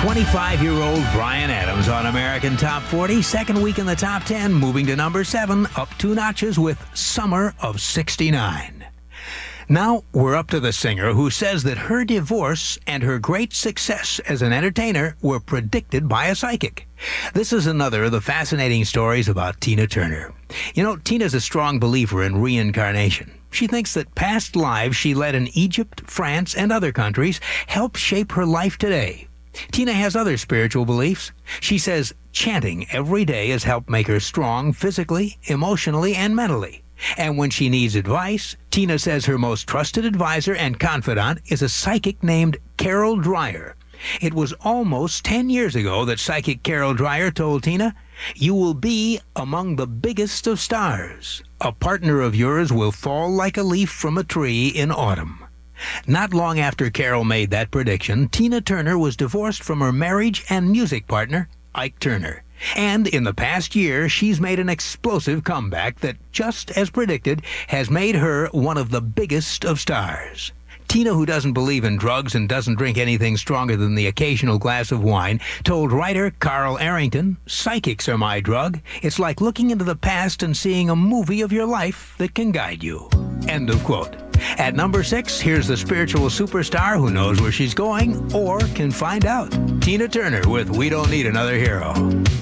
25-year-old Bryan Adams on American Top 40, second week in the top 10, moving to number 7, up 2 notches with Summer of '69. Now we're up to the singer who says that her divorce and her great success as an entertainer were predicted by a psychic. This is another of the fascinating stories about Tina Turner. You know, Tina's a strong believer in reincarnation. She thinks that past lives she led in Egypt, France, and other countries help shape her life today. Tina has other spiritual beliefs. She says chanting every day has helped make her strong physically, emotionally, and mentally. And when she needs advice, Tina says her most trusted advisor and confidant is a psychic named Carol Dreyer. It was almost 10 years ago that psychic Carol Dreyer told Tina, "You will be among the biggest of stars. A partner of yours will fall like a leaf from a tree in autumn." Not long after Carol made that prediction, Tina Turner was divorced from her marriage and music partner, Ike Turner. And in the past year, she's made an explosive comeback that, just as predicted, has made her one of the biggest of stars. Tina, who doesn't believe in drugs and doesn't drink anything stronger than the occasional glass of wine, told writer Carl Arrington, "Psychics are my drug. It's like looking into the past and seeing a movie of your life that can guide you." End of quote. At number 6, here's the spiritual superstar who knows where she's going or can find out. Tina Turner with We Don't Need Another Hero.